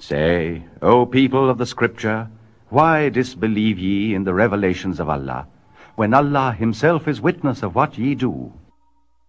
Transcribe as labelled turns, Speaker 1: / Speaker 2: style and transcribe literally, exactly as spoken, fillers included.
Speaker 1: Say, O people of the Scripture, why disbelieve ye in the revelations of Allah, when Allah himself is witness of what ye do?